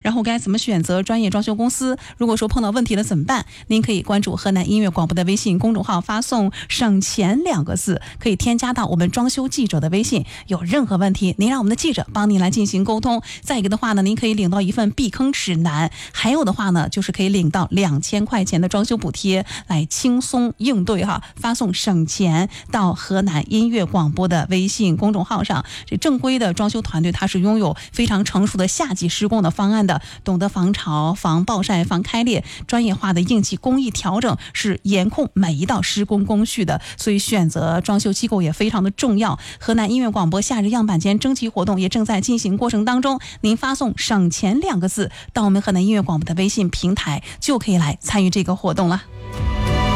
然后该怎么选择专业装修公司，如果说碰到问题了怎么办，您可以关注河南音乐广播的微信公众号，发送省钱2个字，可以添加到我们装修记者的微信，有任何问题您让我们的记者帮您来进行沟通。再一个的话呢，您可以领到一份避坑指南，还有的话呢就是可以领到2000块钱的装修补贴，来轻松应对哈。发送省钱到河南音乐广播的微信公众号上。这正规的装修团队它是拥有非常成熟的夏季施工的方案的，懂得防潮、防暴晒、防开裂，专业化的应急工艺调整，是严控每一道施工工序的。所以选择装修机构也非常的重要。河南音乐广播夏日样板间征集活动也正在进行过程当中，您发送省钱2个字到我们河南音乐广播的微信平台，就可以来参与这个活动了。